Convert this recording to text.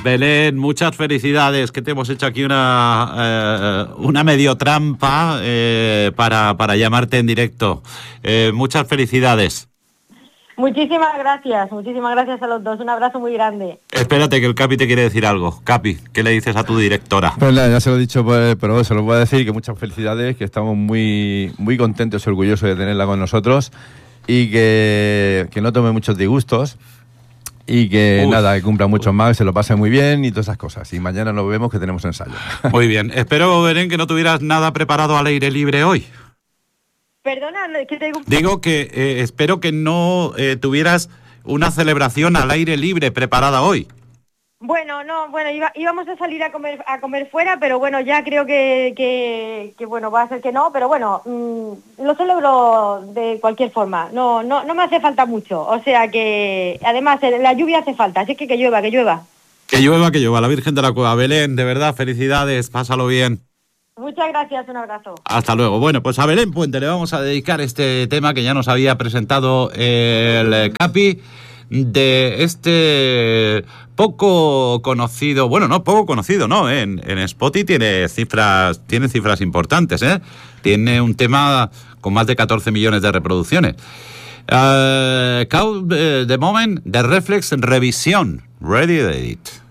Belén, muchas felicidades, que te hemos hecho aquí una medio trampa para llamarte en directo. Muchas felicidades. Muchísimas gracias a los dos, un abrazo muy grande. Espérate, que el Capi te quiere decir algo. Capi, ¿qué le dices a tu directora? Pues nada, ya se lo he dicho, pero se lo voy a decir, que muchas felicidades, que estamos muy, muy contentos y orgullosos de tenerla con nosotros y que no tome muchos disgustos y que que cumpla mucho más, se lo pase muy bien y todas esas cosas. Y mañana nos vemos, que tenemos ensayo. Muy bien, espero, Belén, que no tuvieras nada preparado al aire libre hoy. Perdona, ¿qué te digo? Digo que espero que no tuvieras una celebración al aire libre preparada hoy. Bueno, íbamos a salir a comer fuera, pero bueno, ya creo que bueno, va a ser que no, pero bueno, lo celebro de cualquier forma. No me hace falta mucho, o sea que además la lluvia hace falta, así que llueva. Que llueva, la Virgen de la Cueva. Belén, de verdad, felicidades, pásalo bien. Muchas gracias, un abrazo. Hasta luego. Bueno, pues a Belén Puente le vamos a dedicar este tema que ya nos había presentado el Capi, de este poco conocido, en Spotify tiene cifras importantes, tiene un tema con más de 14 millones de reproducciones. Call the Moment de Reflex Revisión. Ready Edit.